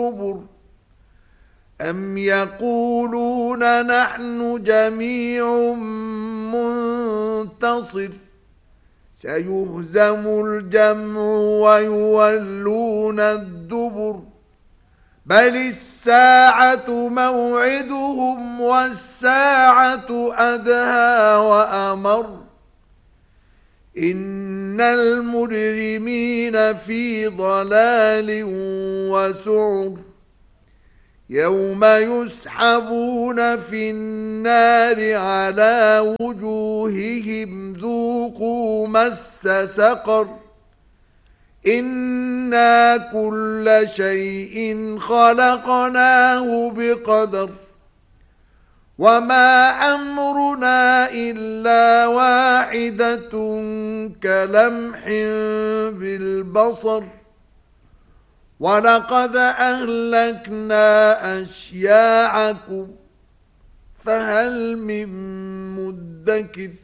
الدبر أم يقولون نحن جميع منتصر سيهزم الجمع ويولون الدبر بل الساعة موعدهم والساعة أدهى وأمر إن المجرمين في ضلال وسعر يوم يسحبون في النار على وجوههم ذوقوا مس سقر إنا كل شيء خلقناه بقدر وما أمرنا إلا واحدة كلمح بالبصر ولقد أهلكنا أشياعكم فهل من مدكر